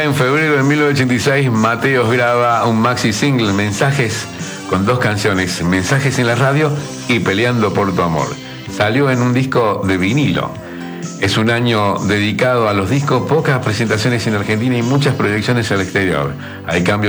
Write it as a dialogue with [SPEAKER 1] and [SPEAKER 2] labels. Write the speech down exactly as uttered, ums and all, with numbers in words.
[SPEAKER 1] en febrero de mil novecientos ochenta y seis, Mateos graba un maxi single, Mensajes, con dos canciones, Mensajes en la radio y Peleando por tu amor. Salió en un disco de vinilo. Es un año dedicado a los discos, pocas presentaciones en Argentina y muchas proyecciones al exterior. Hay cambios